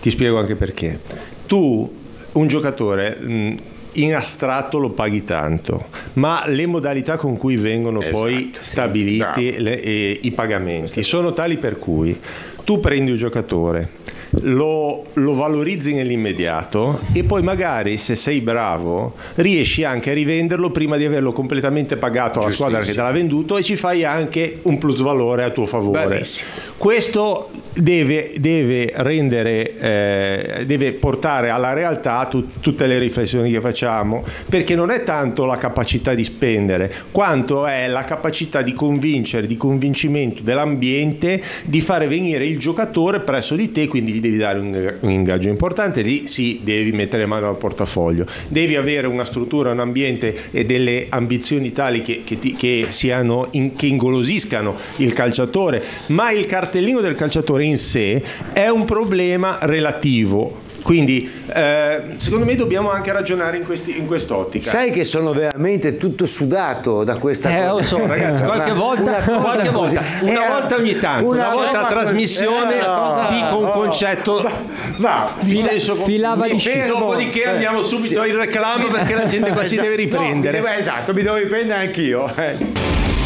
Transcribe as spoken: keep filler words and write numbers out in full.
Ti spiego anche perché. Tu, un giocatore... Mh, in astratto lo paghi tanto, ma le modalità con cui vengono esatto, poi stabiliti sì. le, eh, i pagamenti sono tali per cui tu prendi un giocatore, lo, lo valorizzi nell'immediato e poi magari, se sei bravo, riesci anche a rivenderlo prima di averlo completamente pagato alla squadra che te l'ha venduto, e ci fai anche un plusvalore a tuo favore. Bellissimo. Questo deve, deve rendere eh, deve portare alla realtà tu, tutte le riflessioni che facciamo, perché non è tanto la capacità di spendere quanto è la capacità di convincere, di convincimento dell'ambiente di fare venire il giocatore presso di te, quindi gli devi dare un, un ingaggio importante, lì sì, devi mettere mano al portafoglio, devi avere una struttura, un ambiente e delle ambizioni tali che, che, ti, che siano in, che ingolosiscano il calciatore, ma il cartellino del calciatore in sé è un problema relativo. Quindi eh, secondo me dobbiamo anche ragionare in, questi, in quest'ottica. Sai che sono veramente tutto sudato da questa eh, cosa. Lo so, ragazzi, qualche volta, qualche volta una eh, volta ogni tanto, una, una volta a trasmissione, eh, no, dico un no, concetto va, va fila, senso, filava di schermo. Dopodiché andiamo subito sì. al reclamo, perché la gente qua si deve riprendere. No, mi devo, esatto, mi devo riprendere anch'io.